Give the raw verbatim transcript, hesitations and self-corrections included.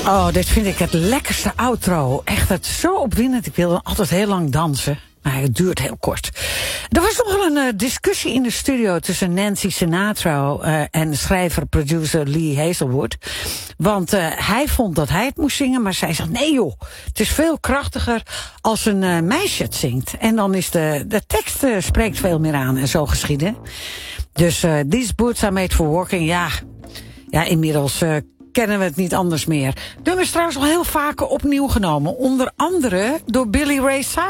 Oh, dit vind ik het lekkerste outro. Echt, het is zo opwindend. Ik wilde altijd heel lang dansen. Maar het duurt heel kort. Er was nog wel een uh, discussie in de studio tussen Nancy Sinatra uh, en schrijver-producer Lee Hazelwood. Want uh, hij vond dat hij het moest zingen, maar zij zegt nee joh. Het is veel krachtiger als een uh, meisje het zingt. En dan is de, de tekst uh, spreekt veel meer aan en zo geschieden. Dus uh, These Boots Are Made For Walking, ja, ja inmiddels uh, kennen we het niet anders meer. Nummer is trouwens al heel vaak opnieuw genomen. Onder andere door Billy Ray Cyrus.